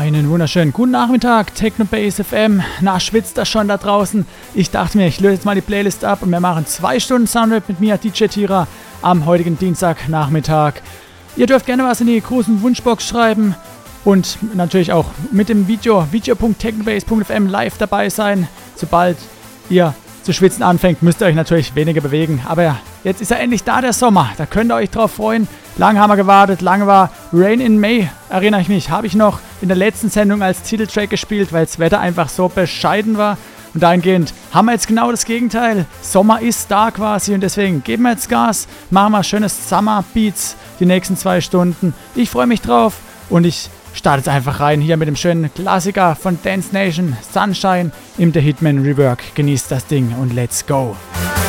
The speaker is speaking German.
Einen wunderschönen guten Nachmittag, Technobase FM. Na, schwitzt das schon da draußen? Ich dachte mir, ich löse jetzt mal die Playlist ab und wir machen 2 Stunden Soundrap mit mir, DJ Tira, am heutigen Dienstagnachmittag. Ihr dürft gerne was in die großen Wunschbox schreiben und natürlich auch mit dem video.technobase.fm live dabei sein. Sobald ihr zu schwitzen anfängt, müsst ihr euch natürlich weniger bewegen. Aber jetzt ist ja endlich da, der Sommer. Da könnt ihr euch drauf freuen. Lange haben wir gewartet. Lange war Rain in May, erinnere ich mich. Habe ich noch in der letzten Sendung als Titeltrack gespielt, weil das Wetter einfach so bescheiden war. Und dahingehend haben wir jetzt genau das Gegenteil. Sommer ist da quasi und deswegen geben wir jetzt Gas. Machen wir schönes Summer Beats die nächsten 2 Stunden. Ich freue mich drauf und ich starte jetzt einfach rein hier mit dem schönen Klassiker von Dance Nation, Sunshine im The Hitman Rework. Genießt das Ding und let's go!